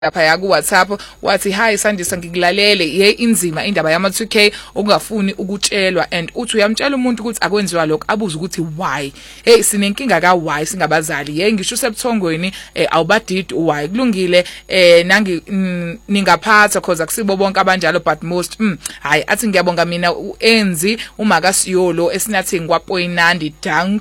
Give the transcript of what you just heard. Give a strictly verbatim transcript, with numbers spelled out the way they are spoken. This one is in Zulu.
lapha ya ku WhatsApp wathi hi Sandisa ngikulalele ye inzima indaba yama two K okungafuni ukutshelwa and uthi uyamtshela umuntu ukuthi akwenziwa lokho abuza ukuthi why. Hey sinenkinga ka why singabazali ye ngisho sebuthongweni eh, awubadidi why kulungile eh nangi mm, ningaphatha cause akusibo bonke abanjalo but most mm, hayi athi ngiyabonga mina uenzi uMakasiyolo esinathi ngwaPoyinandi